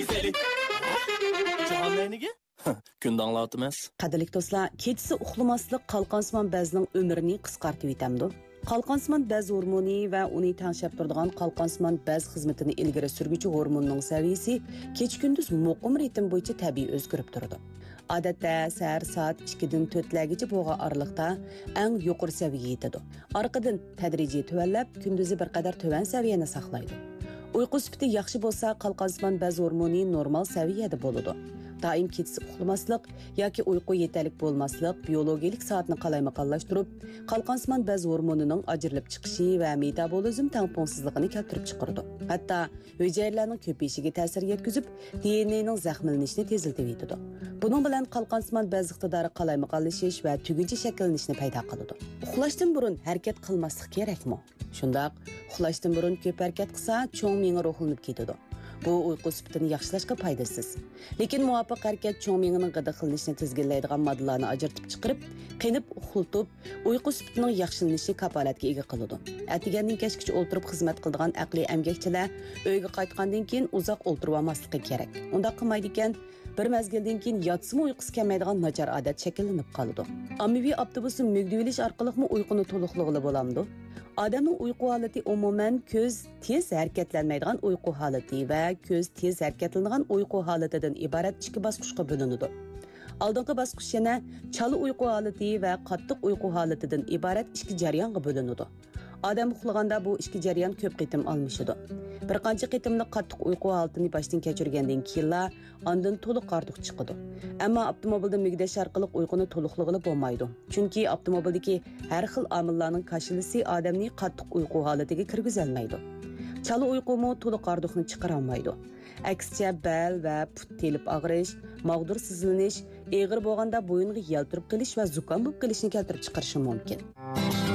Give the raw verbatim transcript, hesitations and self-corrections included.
Jahonlayniga? Kun danglatmaz. Qadrli do'stlar, kechasi uxlamaslik qalqonsimon bazning umrini qisqartib etamdi. Qalqonsimon baz hormoni va uni tangshab turadigan qalqonsimon baz xizmatini ilgari surguvchi hormonning saviyasi kecha-kunduz muqim ritm bo'yicha tabiiy o'zgarib turadi. Odatda sahar soat ikki dan to'rt largacha bo'lgan oraliqda eng yuqori saviyaga yetadi. Orqadan tadrijiy tuvanlab, kunduzi bir qadar tuvan saviyani saqlaydi. Uyqu sifati yaxshi bo'lsa, qalqonsimon baz hormoni normal saviyada bo'ladi. Daim kechasi uxlamaslik yoki uyqu yetarlik bo'lmaslik biologik soatni qalaymaqonlashtirib, qalqonsimon baz hormonining ajrilib chiqishi va metabolizm tangpongsizligini keltirib chiqaradi. Hatto hujayralarning ko'payishiga ta'sir yetkazib, D N A'ning zaxmlanishini tezlatib etadi. Buning bilan qalqonsimon baz iqtidori qalaymaqonlashish va tuguncha shakllanishni paydo qiladi. Uxlashdan burun harakat qilmaslik kerakmi? Shundaq, uxlashdan burun ko'p harakat qilsa, cho'ng miya ruhlanib ketadi. Bu uyqu sifatini yaxshilashga foydasiz. Lekin muvaffaq harakat cho'ng miyaning g'idiqlanishini tizginlaydigan moddalarni ajratib chiqarib, qinib uxlatib, uyqu sifatining yaxshilanishini kafolatga ega qiladi. Atiganning kechgacha o'tirib xizmat qiladigan aqliy emgakchilar uyga qaytgandan keyin uzoq o'tirib olmasligi kerak. Unda qilmaydi ekan, bir mezgildan keyin yotsimi uyqusi kelmaydigan nachar odat shakllanib qoladi. Ommaviy avtobusni mugdivilish orqali uyquni to'liqlig'i bo'lamdi. Odamning uyqu holati umuman ko'z tez harakatlanmaydigan uyqu holati va ko'z tez harakatlanadigan uyqu holatidan iborat ikki bosqichga bo'linadi. Oldingi bosqich yana chala uyqu holati va qattiq uyqu holatidan iborat ikki jarayonga bo'linadi. Odam uxlaganda bu ikki jarayon ko'p qitim almashadi. Bir qancha qitimli qattiq uyqu holatini boshdan kechirgandan keyin ondan to'liq qartuq chiqadi. Ammo avtomobilda mugdash orqali uyquni to'liqlig'i bo'lmaydi. Chunki avtomobildagi har xil omillarning kashilisi odamni qattiq uyqu holatiga kirgizolmaydi. Chala uyqumu to'liq qartuqni chiqara olmaydi. Aksicha bel va put telib og'rish, mag'dur sizlanish, eg'ir bo'lganda bo'yinga yaltirib qilish va zukam bo'lib qilishni keltirib chiqarishi mumkin.